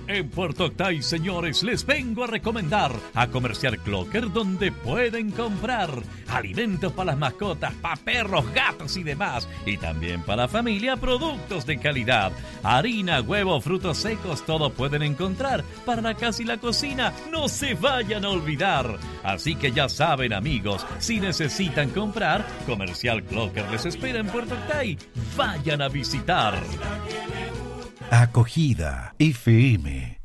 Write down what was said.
En Puerto Octay, señores, les vengo a recomendar a Comercial Clocker, donde pueden comprar alimentos para las mascotas, para perros, gatos y demás. Y también para la familia, productos de calidad. Harina, huevo, frutos secos, todo pueden encontrar para la casa y la cocina. No se vayan a olvidar. Así que ya saben, amigos, si necesitan comprar, Comercial Clocker les espera en Puerto Octay. Vayan a visitar. Acogida FM.